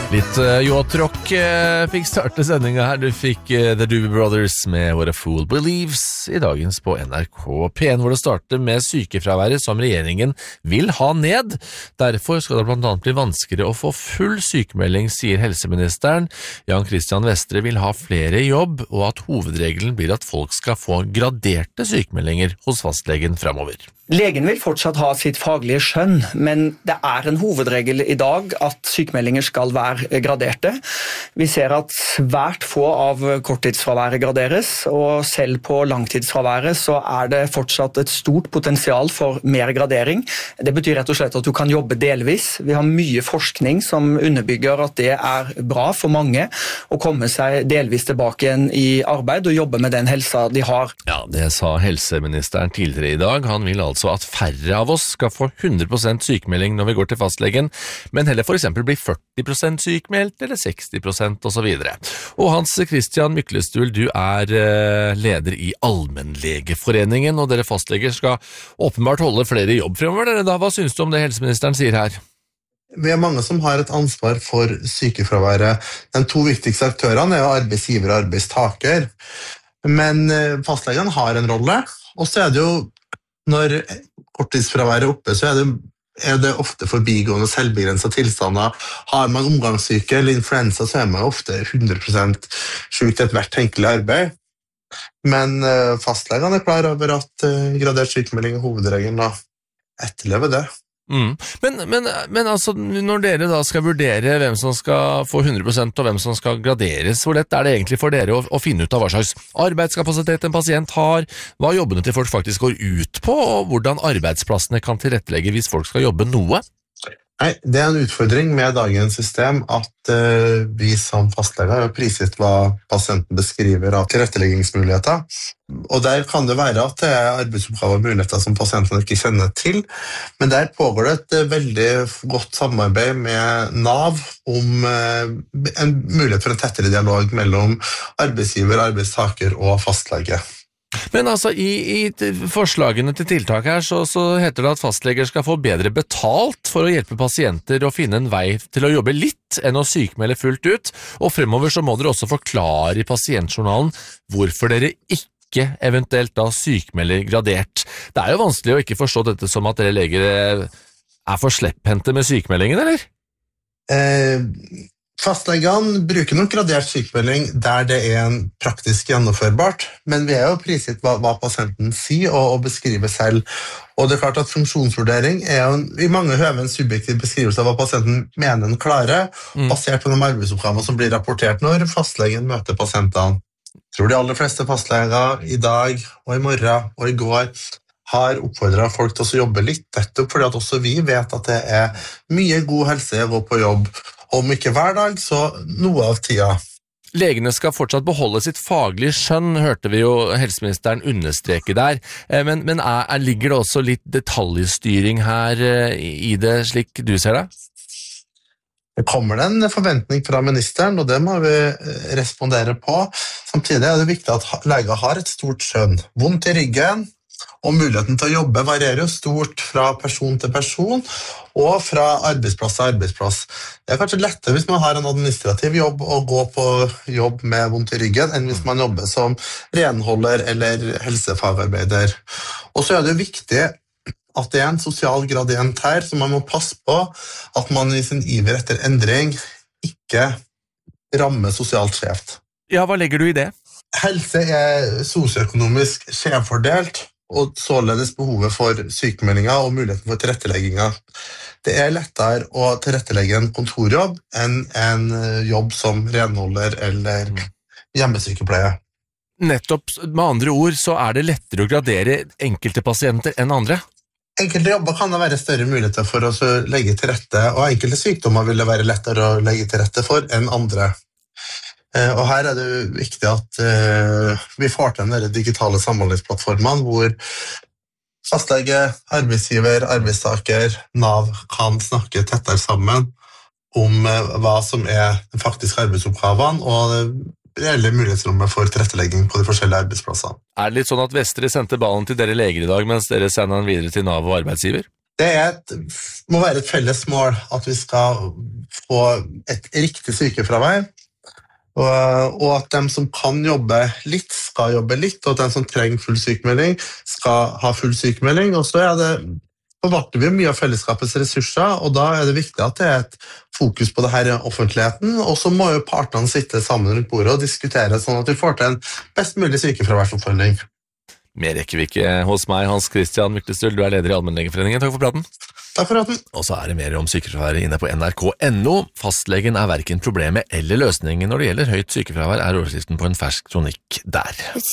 Litt yacht-rock fikk starte sendinga her. Du fikk The Doobie Brothers med What a Fool Believes i dagens på NRK P1, hvor det starter med sykefraværet som regjeringen vil ha ned. Derfor skal det blant annet bli vanskeligere å få full sykemelding, sier helseministeren. Jan Christian Vestre vil ha flere i jobb, og at hovedregelen blir at folk skal få graderte sykemeldinger hos fastlegen fremover. Legen vil fortsatt ha sitt faglige skjønn, men det er en hovedregel i dag at sykemeldinger skal være graderte. Vi ser at svært få av korttidsfraværet graderes, og selv på langtidsfraværet så er det fortsatt et stort potensial for mer gradering. Det betyr rett og slett at du kan jobbe delvis. Vi har mye forskning som underbygger at det er bra for mange å komme seg delvis tilbake igjen i arbeid og jobbe med den helsa de har. Ja, det sa helseministeren tidligere i dag. Han vil altså at færre av oss skal få 100% sykemelding når vi går til fastlegen, men heller for eksempel bli 40% sykemeldt eller 60% og så videre. Og Hans Christian Myklestul, du er leder i Allmennlegeforeningen, og dere fastleger skal åpenbart holde flere i jobb fremover. Hva synes du om det helseministeren sier her? Vi er mange som har et ansvar for sykefraværet. De to viktigste aktørene er jo arbeidsgiver og arbeidstaker, men fastlegen har en rolle, og så er det jo når korttidsfraværet er oppe, så er det ofte forbigående selvbegrenset tilstander. Har man omgangssyke eller influensa, så er man ofte 100% syk til et hvert tenkelig arbeid. Men fastlegene er klar over at gradert sykemelding er hovedregelen, og etterlever det. Men altså, når dere da skal vurdere hvem som skal få 100% og hvem som skal graderes, hvor lett er det egentlig for dere å finne ut av hva slags arbeidskapasitet en pasient har, hva jobbene til folk faktisk går ut på, og hvordan arbeidsplassene kan tilrettelegge hvis folk skal jobbe noe? Nei, det er en utfordring med dagens system at vi som fastleger har prisgitt hva pasienten beskriver av tilretteleggingsmuligheter. Og der kan det være at det er arbeidsoppgaver og muligheter som pasienten ikke kjenner til, men der pågår det et veldig godt samarbeid med NAV om en mulighet for en tettere dialog mellom arbeidsgiver, arbeidstaker og fastlege. Men altså, i forslagene til tiltak her, så heter det at fastleger skal få bedre betalt for å hjelpe pasienter å finne en vei til å jobbe litt enn å sykmelde fullt ut, og fremover så må dere også forklare i pasientjournalen hvorfor dere ikke eventuelt da sykmelder gradert. Det er jo vanskelig å ikke forstå dette som at dere leger er for slepphendte med sykmeldingen, eller? Fastlegene bruker nok gradert sykemelding der det er en praktisk gjennomførbart, men vi er jo prisgitt hva pasienten sier og beskriver selv. Og det er klart at funksjonsvurdering er jo i mange høve en subjektiv beskrivelse av hva pasienten mener den klarer, basert på de arbeidsoppgaver som blir rapportert når fastlegen møter pasientene. Jeg tror de aller fleste fastleger i dag og i morgen og i går har oppfordret folk til å jobbe litt, nettopp fordi at også vi vet at det er mye god helse å gå på jobb, om ikke hver dag, så noe av tida. Legene skal fortsatt beholde sitt faglige skjønn, hørte vi jo helseministeren understreke der, men ligger det også litt detaljstyring her i det, slik du ser det? Det kommer en forventning fra ministeren, og det må vi respondere på. Samtidig er det viktig at leger har et stort skjønn. Vondt i ryggen, og muligheten til å jobbe varierer jo stort fra person til person, og fra arbeidsplass til arbeidsplass. Det er kanskje lettere hvis man har en administrativ jobb å gå på jobb med vondt i ryggen, enn hvis man jobber som renholder eller helsefagarbeider. Og så er det viktig at det er en sosial gradient her, så man må passe på at man i sin iver etter endring ikke rammer sosialt skjevt. Ja, hva legger du i det? Helse er sosioøkonomisk skjevfordelt, og således behovet for sykemeldinger og muligheten for tilrettelegginger. Det er lettere å tilrettelegge en kontorjobb enn en jobb som renholder eller hjemmesykepleie. Nettopp, med andre ord så er det lettere å gradere enkelte pasienter enn andre? Enkelte jobber kan det være større muligheter for å legge til rette, og enkelte sykdommer vil det være lettere å legge til rette for enn andre. Og her er det viktig at vi får til den digitale samhandlingsplattformen hvor fastlege, arbeidsgiver, arbeidstaker, NAV kan snakke tettere sammen om hva som er de faktiske arbeidsoppgavene og det reelle mulighetsrommet for tilrettelegging på de forskjellige arbeidsplassene. Er det litt sånn at Vestre sendte ballen til dere leger i dag, mens dere sender den videre til NAV og arbeidsgiver? Det må være et felles mål at vi skal få et riktig sykefravær, og at de som kan jobbe litt, skal jobbe litt, og at de som trenger full sykemelding, skal ha full sykemelding. Og så forvalter vi mye av fellesskapets ressurser, og da er det viktig at det er et fokus på det her i offentligheten, og så må jo partene sitte sammen rundt bordet og diskutere sånn at vi får til en best mulig sykefraværsoppfølging. Mer rekker vi ikke hos meg, Hans Christian Myklestøl, du er leder i Allmennlegeforeningen. Takk for praten. Takk for praten. Og så er det mer om sykefraværet inne på nrk.no. Fastlegen er hverken problemet eller løsningen når det gjelder høyt sykefravær, er overskriften på en fersk kronikk der.